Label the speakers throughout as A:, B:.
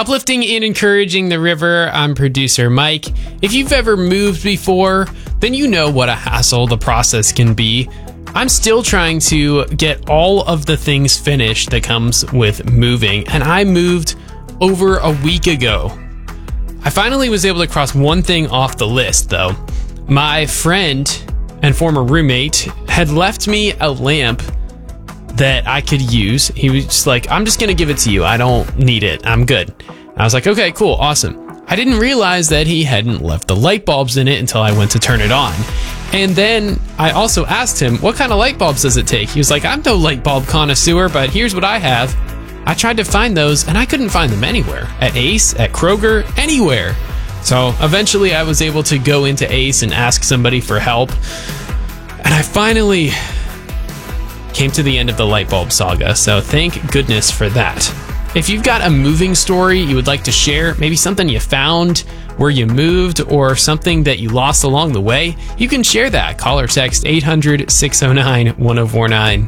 A: Uplifting and encouraging the river, I'm producer Mike. If you've ever moved before, then you know what a hassle the process can be. I'm still trying to get all of the things finished that comes with moving, and I moved over a week ago. I finally was able to cross one thing off the list, though. My friend and former roommate had left me a lamp that I could use. He was just like, I'm just going to give it to you. I don't need it. I'm good. I was like, okay, cool, awesome. I didn't realize that he hadn't left the light bulbs in it until I went to turn it on. And then I also asked him, what kind of light bulbs does it take? He was like, I'm no light bulb connoisseur, but here's what I have. I tried to find those and I couldn't find them anywhere. At Ace, at Kroger, anywhere. So eventually I was able to go into Ace and ask somebody for help. And I finally came to the end of the light bulb saga, so thank goodness for that. If you've got a moving story you would like to share, maybe something you found where you moved or something that you lost along the way, you can share that. Call or text 800-609-1049.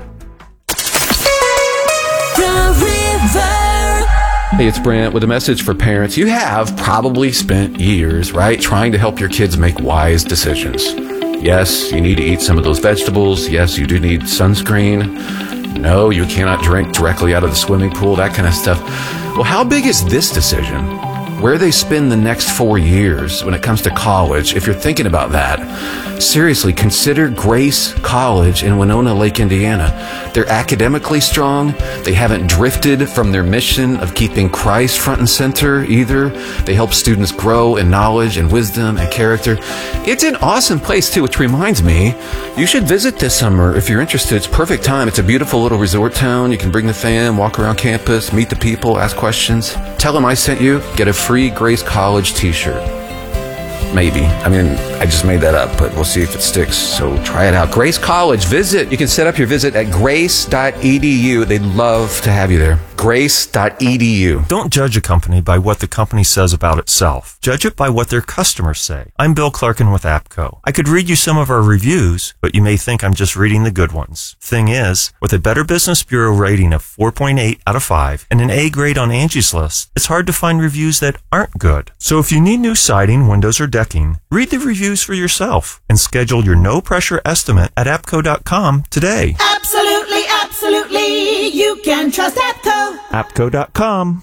B: Hey, it's Brant with a message for parents. You have probably spent years, right, trying to help your kids make wise decisions. Yes, you need to eat some of those vegetables. Yes, you do need sunscreen. No, you cannot drink directly out of the swimming pool, that kind of stuff. Well, how big is this decision? Where they spend the next 4 years when it comes to college, if you're thinking about that, seriously, consider Grace College in Winona Lake, Indiana. They're academically strong. They haven't drifted from their mission of keeping Christ front and center either. They help students grow in knowledge and wisdom and character. It's an awesome place too, which reminds me, you should visit this summer if you're interested. It's perfect time. It's a beautiful little resort town. You can bring the fam, walk around campus, meet the people, ask questions. Tell them I sent you. Get a free Grace College t-shirt. Maybe. I mean, I just made that up, but we'll see if it sticks. So try it out. Grace College. Visit. You can set up your visit at grace.edu. They'd love to have you there. Grace.edu.
C: Don't judge a company by what the company says about itself. Judge it by what their customers say. I'm Bill Clarkin with APCO. I could read you some of our reviews, but you may think I'm just reading the good ones. Thing is, with a Better Business Bureau rating of 4.8 out of 5 and an A grade on Angie's List, it's hard to find reviews that aren't good. So if you need new siding, windows, or decking, read the reviews for yourself and schedule your no-pressure estimate at APCO.com today.
D: Absolutely, absolutely. You can trust APCO.
C: APCO.com.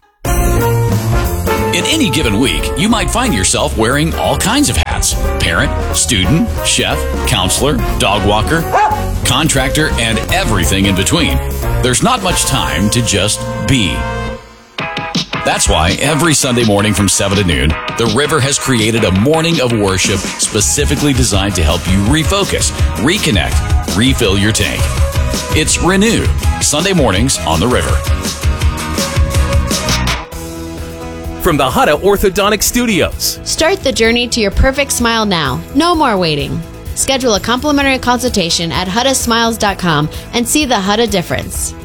E: In any given week, you might find yourself wearing all kinds of hats. Parent, student, chef, counselor, dog walker, contractor, and everything in between. There's not much time to just be. That's why every Sunday morning from 7 to noon, The River has created a morning of worship specifically designed to help you refocus, reconnect, refill your tank. It's Renew, Sunday mornings on The River.
F: From the Hutta Orthodontic Studios.
G: Start the journey to your perfect smile now. No more waiting. Schedule a complimentary consultation at HuttaSmiles.com and see the Hutta difference.